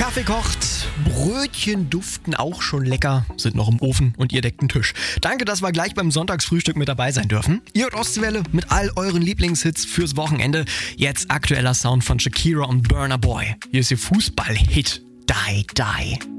Kaffee kocht, Brötchen duften auch schon lecker, sind noch im Ofen und ihr deckt den Tisch. Danke, dass wir gleich beim Sonntagsfrühstück mit dabei sein dürfen. Ihr hört Ostseewelle mit all euren Lieblingshits fürs Wochenende. Jetzt aktueller Sound von Shakira und Burna Boy. Hier ist ihr Fußball-Hit Die Die.